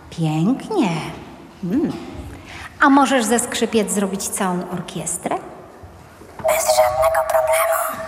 Pięknie. A możesz ze skrzypiec zrobić całą orkiestrę? Bez żadnego problemu.